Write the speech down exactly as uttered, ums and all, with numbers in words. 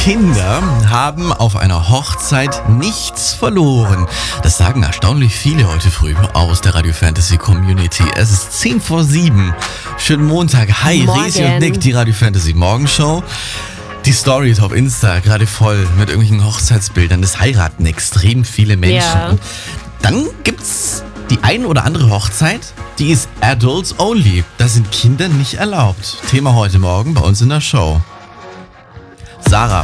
Kinder haben auf einer Hochzeit nichts verloren. Das sagen erstaunlich viele heute früh aus der Radio Fantasy Community. Es ist zehn vor sieben. Schönen Montag. Hi, Morgen. Resi und Nick, die Radio Fantasy Morgenshow. Die Story ist auf Insta gerade voll mit irgendwelchen Hochzeitsbildern. Es heiraten extrem viele Menschen. Ja. Dann gibt's die ein oder andere Hochzeit, die ist Adults Only. Da sind Kinder nicht erlaubt. Thema heute Morgen bei uns in der Show. Sarah